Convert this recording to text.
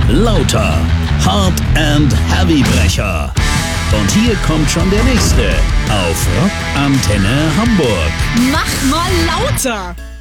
Lauter. Hard and Heavybrecher. Und hier kommt schon der nächste auf Rock Antenne Hamburg. Mach mal lauter!